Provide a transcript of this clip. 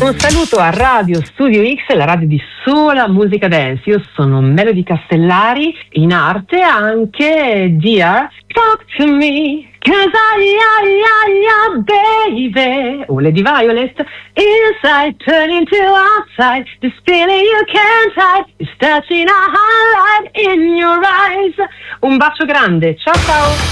Un saluto a Radio Studio X, la radio di sola musica dance. Io sono Melody Castellari, in arte anche Dear Talk to Me, 'cause baby, o Lady Violet, inside turning to outside, this feeling you can't hide, is touching a highlight in your eyes. Un bacio grande, ciao ciao!